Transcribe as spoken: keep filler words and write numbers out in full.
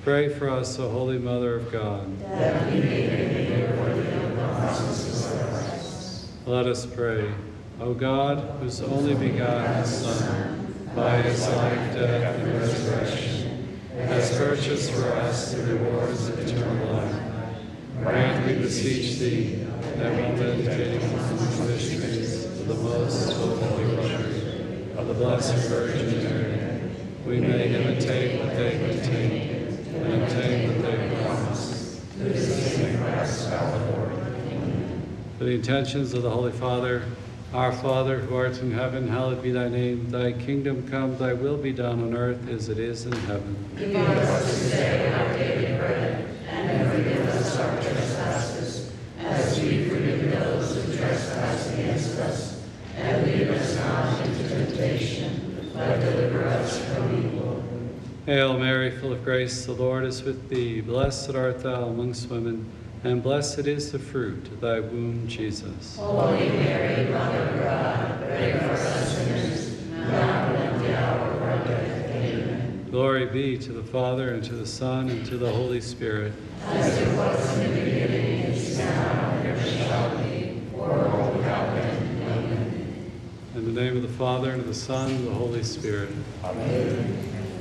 Pray for us, O Holy Mother of God. That we may be worthy of the promises of Christ. Let us pray. O God, whose only begotten Son, by his life, death, and resurrection, has purchased for us the rewards of eternal life, grant, we beseech thee, that we, meditating on the mysteries of the most holy Rosary of the Blessed Virgin Mary, we may imitate what they contain and obtain what they promise. Through the same Christ our Lord. For the intentions of the Holy Father, our Father, who art in heaven, hallowed be thy name. Thy kingdom come, thy will be done on earth as it is in heaven. Give us this day our daily bread, and forgive us our trespasses, as we forgive those who trespass against us. And lead us not into temptation, but deliver us from evil. Hail Mary, full of grace, the Lord is with thee. Blessed art thou amongst women, and blessed is the fruit of thy womb, Jesus. Holy Mary, Mother of God, pray for us sinners, now and at the hour of our death. Amen. Glory be to the Father, and to the Son, and to the Holy Spirit. As it was in the beginning, is now, and ever shall be, world without end. Amen. In the name of the Father, and of the Son, and of the Holy Spirit. Amen.